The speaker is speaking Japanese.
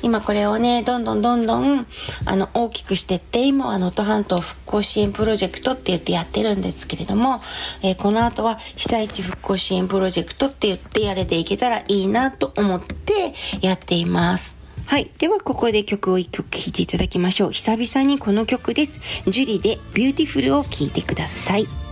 今これをね、どんどん大きくしてって、今は能登半島復興支援プロジェクトって言ってやってるんですけれども、この後は被災地復興支援プロジェクトって言ってやれていけたらいいなと思ってやっています。はい。ではここで曲を1曲聴いていただきましょう。久々にこの曲です。ジュリでビューティフルを聴いてください。